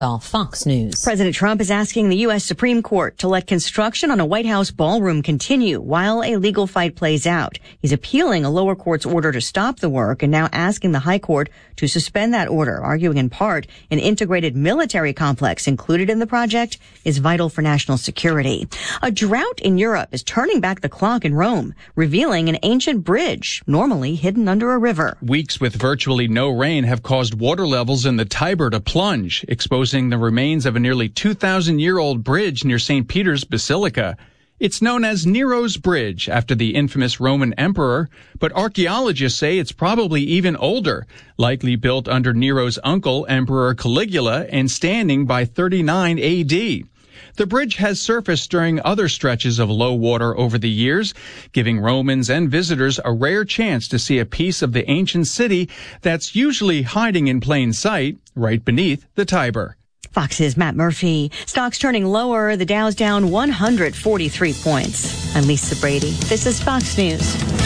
Fox News. President Trump is asking the U.S. Supreme Court to let construction on a White House ballroom continue while a legal fight plays out. He's appealing a lower court's order to stop the work and now asking the high court to suspend that order, arguing in part an integrated military complex included in the project is vital for national security. A drought in Europe is turning back the clock in Rome, revealing an ancient bridge normally hidden under a river. Weeks with virtually no rain have caused water levels in the Tiber to plunge, exposing the remains of a nearly 2,000-year-old bridge near St. Peter's Basilica. It's known as Nero's Bridge, after the infamous Roman emperor, but archaeologists say it's probably even older, likely built under Nero's uncle, Emperor Caligula, and standing by 39 A.D. The bridge has surfaced during other stretches of low water over the years, giving Romans and visitors a rare chance to see a piece of the ancient city that's usually hiding in plain sight right beneath the Tiber. Fox's Matt Murphy. Stocks turning lower. The Dow's down 143 points. I'm Lisa Brady. This is Fox News.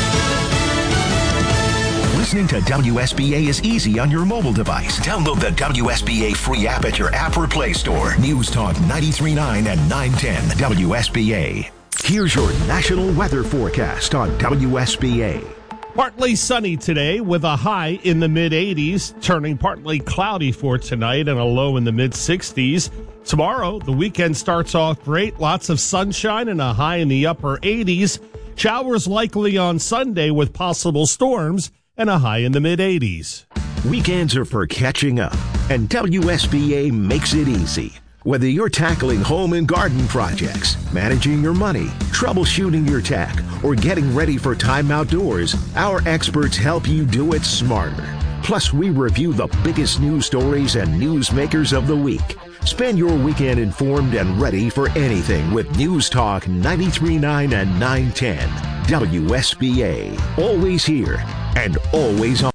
Listening to WSBA is easy on your mobile device. Download the WSBA free app at your App or Play Store. News Talk 93.9 and 910 WSBA. Here's your national weather forecast on WSBA. Partly sunny today with a high in the mid-80s, turning partly cloudy for tonight and a low in the mid-60s. Tomorrow, the weekend starts off great. Lots of sunshine and a high in the upper 80s. Showers likely on Sunday with possible storms and a high in the mid-80s. Weekends are for catching up, and WSBA makes it easy. Whether you're tackling home and garden projects, managing your money, troubleshooting your tech, or getting ready for time outdoors, our experts help you do it smarter. Plus, we review the biggest news stories and newsmakers of the week. Spend your weekend informed and ready for anything with News Talk 93.9 and 910. WSBA. Always here and always on.